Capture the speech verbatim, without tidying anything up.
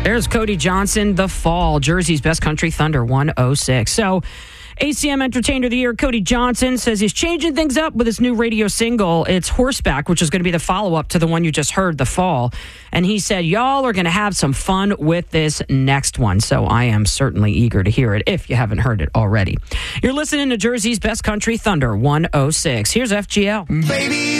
There's Cody Johnson, The Fall, Jersey's Best Country Thunder one oh six. So, A C M Entertainer of the Year, Cody Johnson, says he's changing things up with his new radio single. It's Horseback, which is going to be the follow-up to the one you just heard, The Fall. And he said, y'all are going to have some fun with this next one. So I am certainly eager to hear it if you haven't heard it already. You're listening to Jersey's Best Country Thunder one oh six. Here's F G L. Baby.